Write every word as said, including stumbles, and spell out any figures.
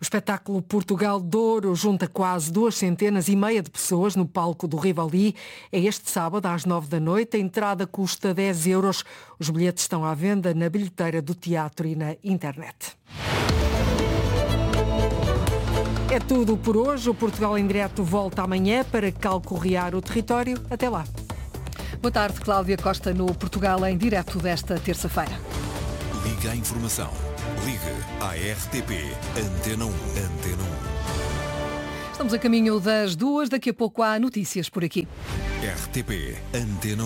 O espetáculo Portugal Douro junta quase duas centenas e meia de pessoas no palco do Rivoli. É este sábado às nove da noite. A entrada custa dez euros. Os bilhetes estão à venda na bilheteira do teatro e na internet. É tudo por hoje. O Portugal em Direto volta amanhã para calcorrear o território. Até lá. Boa tarde, Cláudia Costa, no Portugal em Direto desta terça-feira. Liga à informação. Ligue à R T P Antena um. Antena um. Estamos a caminho das duas. Daqui a pouco há notícias por aqui. R T P Antena um.